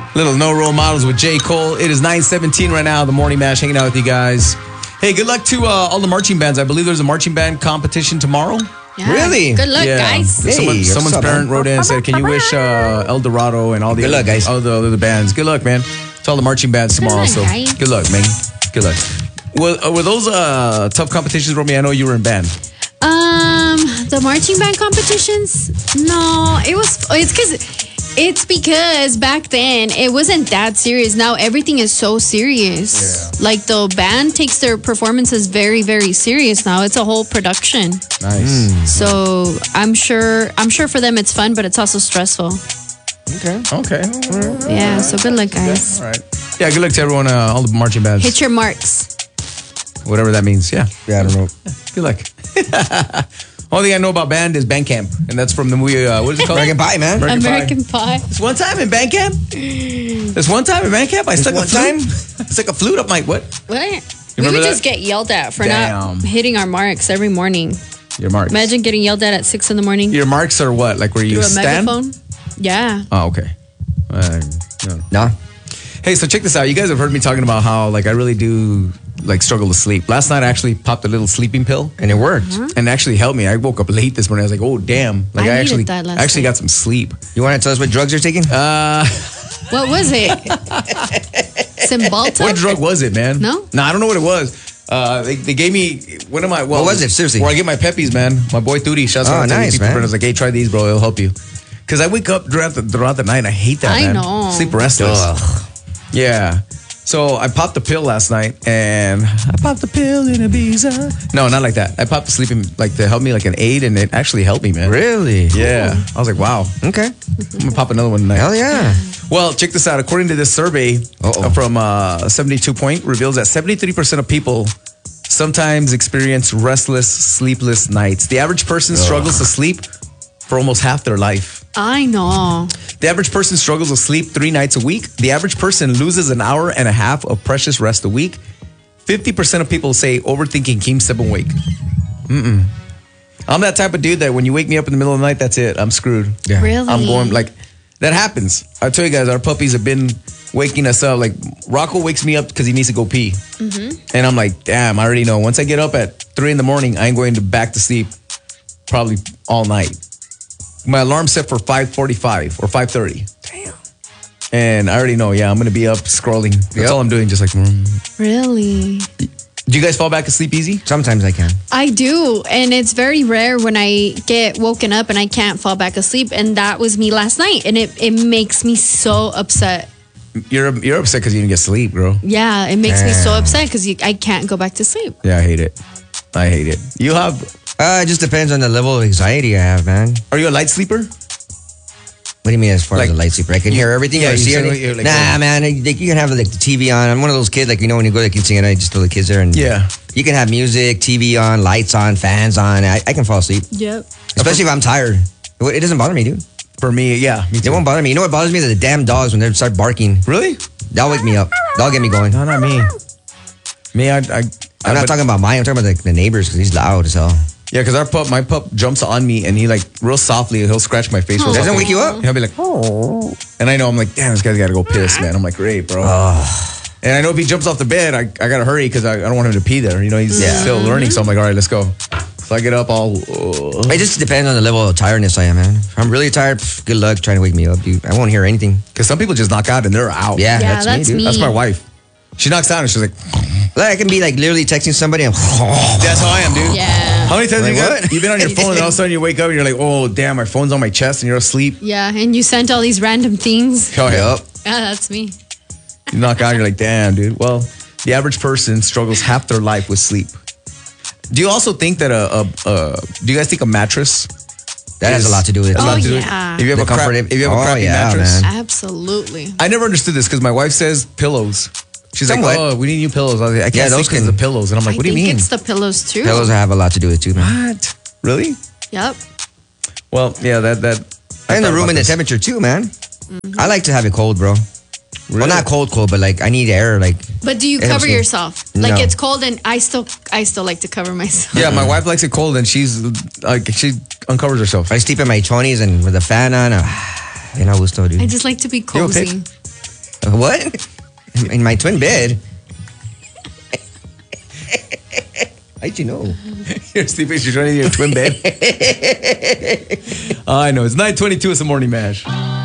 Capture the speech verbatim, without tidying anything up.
Little No Role Models with J. Cole. It is nine seventeen right now. The Morning Mash, hanging out with you guys. Hey, good luck to uh, all the marching bands. I believe there's a marching band competition tomorrow. Yeah. Really? Good luck, Yeah. guys. Hey, Someone, what's someone's up, parent man? wrote in and said, "Can you wish uh, El Dorado and all the Good other, luck, guys. all the other bands? Good luck, man. To all the marching bands tomorrow. luck, so guys. good luck, man. Good luck." Well, uh, were those uh, tough competitions, Romy? I know you were in band. Um, the marching band competitions? No, it was. It's because. It's because back then it wasn't that serious. Now everything is so serious. Yeah. Like the band takes their performances very, very serious now. It's a whole production. Nice. So I'm sure. I'm sure for them it's fun, but it's also stressful. Okay. Okay. Yeah. So good luck, guys. All right. Yeah, good luck to everyone, uh, all the marching bands. Hit your marks. Whatever that means. Yeah. Yeah, I don't know. Good luck. Only thing I know about band is Bandcamp, and that's from the movie. Uh, what is it called? American Pie, man. American American Pie. This one time in Bandcamp. This one time in Bandcamp, I stuck one a flute. time? I stuck a flute up my what? What? We remember would that? just get yelled at for Damn. not hitting our marks every morning. Your marks. Imagine getting yelled at at six in the morning Your marks are what? Like where you through a stand? megaphone. Yeah. Oh, okay. Uh, no. Nah. Hey, so check this out. You guys have heard me talking about how like I really do like struggle to sleep. Last night I actually popped a little sleeping pill. And it worked. And it actually helped me. I wok up late this morning. I was like, oh damn! Like I I, needed actually, that last I actually night. got some sleep. You want to tell us what drugs you're taking? Uh, What was it? Cymbalta? what drug was it, man? No? no, I don't know what it was. Uh, they, they gave me one of my. Well, What was it? Seriously. Where I get my peppies, man. My boy Turi. Shouts Oh, out to nice, people. man. I was like, hey, try these, bro. It'll help you. Because I wake up throughout the, throughout the night and I hate that. I man. know. Sleep restless. Ugh. Yeah. So I popped the pill last night, and I popped the pill in Ibiza. No, not like that. I popped the sleeping like to help me like an aid, and it actually helped me, man. Really? Yeah. I was like, wow. Okay. I'm gonna pop another one tonight. Hell yeah. Well, check this out. According to this survey Uh-oh. uh, from uh, seventy-two Point, reveals that seventy-three percent of people sometimes experience restless, sleepless nights. The average person struggles to sleep for almost half their life. I know. The average person struggles with sleep three nights a week. The average person loses an hour and a half of precious rest a week. fifty percent of people say overthinking keeps them awake. Mm-mm. I'm that type of dude that when you wake me up in the middle of the night, that's it. I'm screwed. Yeah. Really? I'm going like, that happens. I tell you guys, our puppies have been waking us up. Like Rocco wakes me up because he needs to go pee. Mm-hmm. And I'm like, damn, I already know. Once I get up at three in the morning, I ain't going to back to sleep probably all night. My alarm's set for five forty-five or five thirty. Damn. And I already know, yeah, I'm going to be up scrolling. That's Yep. all I'm doing. Just like, mm. Really? Do you guys fall back asleep easy? Sometimes I can. I do. And it's very rare when I get woken up and I can't fall back asleep. And that was me last night. And it, it makes me so upset. You're you're upset because you didn't get sleep, girl. Yeah, it makes me so Damn. upset because I can't go back to sleep. Yeah, I hate it. I hate it. You have, Uh, it just depends on the level of anxiety I have, man. are you a light sleeper? What do you mean as far Like- as a light sleeper? I can hear everything Yeah, or you see said everything? you're like- nah, man. I- Like, you can have like the T V on. I'm one of those kids, like, you know, when you go to the kids' at night, just throw the kids there. And Yeah. You can have music, T V on, lights on, fans on. I, I can fall asleep. Yep. Especially if I'm tired. It, it doesn't bother me, dude. For me, yeah. Me It too. won't bother me. You know what bothers me? The damn dogs when they start barking. Really? That'll wake me up. That'll get me going. No, not me. Me, I, I I'm not talking about mine. I'm talking about the, the neighbors because he's loud as hell. Yeah, because our pup, my pup jumps on me and he like real softly, he'll scratch my face. Real Doesn't softly. wake you up? He'll be like, oh. And I know, I'm like, damn, this guy's got to go piss, man. I'm like, great, bro. And I know if he jumps off the bed, I, I got to hurry because I, I don't want him to pee there. You know, he's Yeah. still learning. So I'm like, all right, let's go. So I get up all. Uh, It just depends on the level of tiredness I am, man. If I'm really tired, pff, good luck trying to wake me up, dude. I won't hear anything. Because some people just knock out and they're out. Yeah, Yeah, that's, that's me, dude. me. That's my wife. She knocks out and she's like, Like, I can be like literally texting somebody and that's how I am, dude. Yeah. How many times Like you got, what? you've been on your phone and all of a sudden you wake up and you're like, oh, damn, my phone's on my chest and you're asleep? Yeah. And you sent all these random things. Oh, yeah. Yup. Yeah, that's me. You knock out, you're like, damn, dude. Well, the average person struggles half their life with sleep. Do you also think that a, a, a do you guys think a mattress? That has is- a lot to do with it. has a lot Oh, to do with- yeah. If you have The a crap, comfort- if you have a Oh, crappy yeah, mattress, man. Absolutely. I never understood this because my wife says pillows. She's Somewhat. like, oh, we need new pillows. I, was like, I can't Yeah, sleep those because can- of the pillows, and I'm like, I what do you think mean? it's the pillows too. Pillows have a lot to do with it too, man. What? Really? Yep. Well, yeah, that that. I And the thought room about and the this. temperature too, man. I like to have it cold, bro. Well, not cold, cold, but like I need air. Like But do you It helps cover me. yourself? Like No. it's cold and I still I still like to cover myself. Yeah, my wife likes it cold, and she's like, she uncovers herself. I sleep in my twenties and with a fan on. Uh, you know, still, dude. I just like to be okay? cozy. What? In my twin bed? How'd you know? You're sleeping, you're trying to your twin bed. I know. It's nine twenty-two. It's the Morning Mash.